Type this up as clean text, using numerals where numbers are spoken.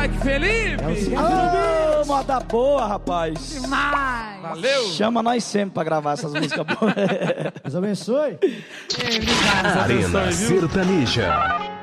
moleque Felipe. Ô, moda boa, rapaz. Demais. Valeu. Chama nós sempre pra gravar essas músicas boas. Deus abençoe. Obrigado. Arena Sertaneja.